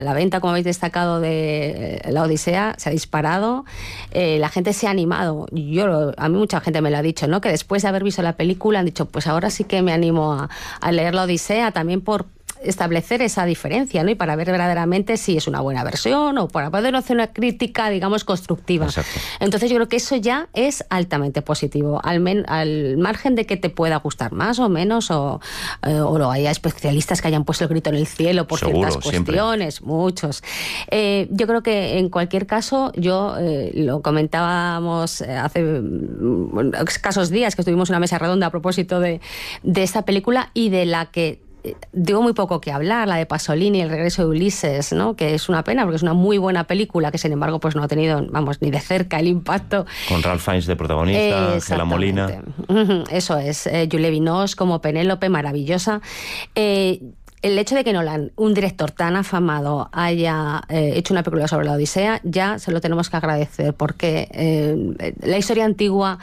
La venta, como habéis destacado, de La Odisea se ha disparado, la gente se ha animado. A mí mucha gente me lo ha dicho, ¿no? Que después de haber visto la película han dicho, pues ahora sí que me animo a leer La Odisea, también por establecer esa diferencia, ¿no? Y para ver verdaderamente si es una buena versión o para poder hacer una crítica, digamos, constructiva. Exacto. Entonces yo creo que eso ya es altamente positivo, al margen de que te pueda gustar más o menos o lo haya especialistas que hayan puesto el grito en el cielo por Seguro, ciertas cuestiones, siempre. Muchos. Yo creo que en cualquier caso, lo comentábamos hace escasos días que estuvimos en una mesa redonda a propósito de esta película y de la que digo muy poco que hablar, la de Pasolini, El regreso de Ulises, ¿no? Que es una pena porque es una muy buena película que sin embargo pues no ha tenido, vamos, ni de cerca el impacto. Con Ralph Fiennes de protagonista, Ángela Molina. Eso es, Juliette Binoche como Penélope, maravillosa. El hecho de que Nolan, un director tan afamado, haya hecho una película sobre la Odisea, ya se lo tenemos que agradecer, porque la historia antigua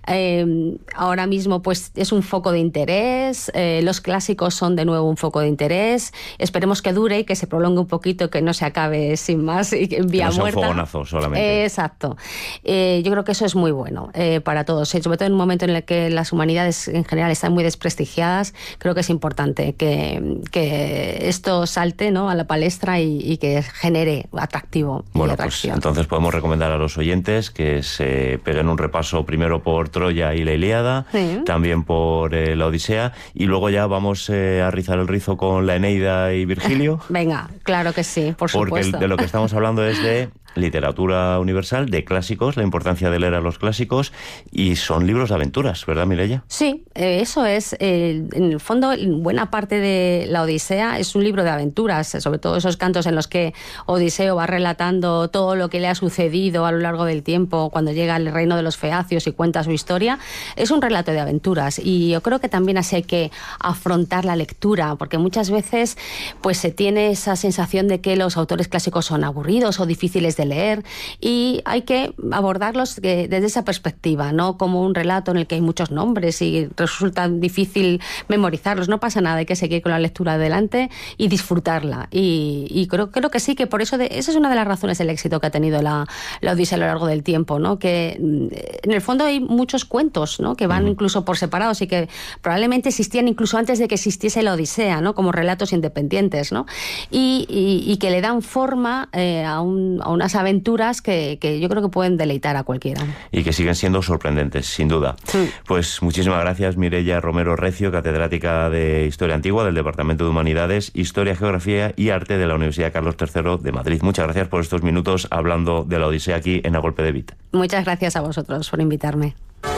ahora mismo pues es un foco de interés, los clásicos son de nuevo un foco de interés, esperemos que dure y que se prolongue un poquito, que no se acabe sin más y en vía muerta. Que no sea un fogonazo solamente. Exacto. Yo creo que eso es muy bueno para todos, sobre todo en un momento en el que las humanidades en general están muy desprestigiadas. Creo que es importante que esto salte, ¿no?, a la palestra y que genere atractivo. Bueno, pues entonces podemos recomendar a los oyentes que se peguen un repaso primero por Troya y la Ilíada, sí, también por la Odisea, y luego ya vamos a rizar el rizo con la Eneida y Virgilio. Venga, claro que sí, por supuesto. Porque de lo que estamos hablando es de literatura universal, de clásicos, la importancia de leer a los clásicos, y son libros de aventuras, ¿verdad, Mireia? Sí, eso es. En el fondo, buena parte de la Odisea es un libro de aventuras, sobre todo esos cantos en los que Odiseo va relatando todo lo que le ha sucedido a lo largo del tiempo cuando llega al reino de los feacios y cuenta su historia. Es un relato de aventuras y yo creo que también así hay que afrontar la lectura, porque muchas veces pues se tiene esa sensación de que los autores clásicos son aburridos o difíciles de leer, y hay que abordarlos desde esa perspectiva, no como un relato en el que hay muchos nombres y resulta difícil memorizarlos. No pasa nada, hay que seguir con la lectura adelante y disfrutarla, y creo que sí, que por eso esa es una de las razones del éxito que ha tenido la Odisea a lo largo del tiempo, ¿no? Que en el fondo hay muchos cuentos, ¿no?, que van incluso por separados y que probablemente existían incluso antes de que existiese la Odisea, ¿no?, como relatos independientes, ¿no? Y que le dan forma a unas aventuras que yo creo que pueden deleitar a cualquiera. Y que siguen siendo sorprendentes, sin duda. Sí. Pues muchísimas gracias, Mireia Romero Recio, catedrática de Historia Antigua del Departamento de Humanidades, Historia, Geografía y Arte de la Universidad Carlos III de Madrid. Muchas gracias por estos minutos hablando de la Odisea aquí en A Golpe de Beat. Muchas gracias a vosotros por invitarme.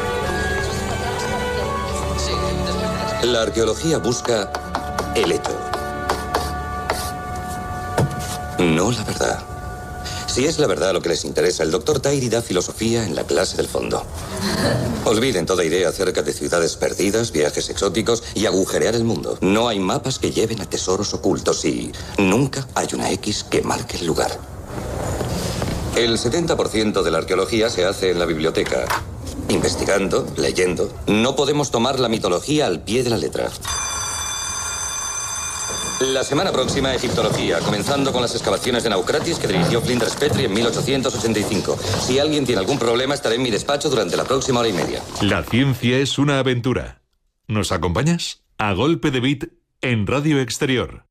La arqueología busca el hecho, no la verdad. Si es la verdad lo que les interesa, el Dr. Tairi da filosofía en la clase del fondo. Olviden toda idea acerca de ciudades perdidas, viajes exóticos y agujerear el mundo. No hay mapas que lleven a tesoros ocultos y nunca hay una X que marque el lugar. El 70% de la arqueología se hace en la biblioteca. Investigando, leyendo. No podemos tomar la mitología al pie de la letra. La semana próxima, egiptología, comenzando con las excavaciones de Naucratis que dirigió Flinders Petrie en 1885. Si alguien tiene algún problema, estaré en mi despacho durante la próxima hora y media. La ciencia es una aventura. ¿Nos acompañas? A Golpe de Beat en Radio Exterior.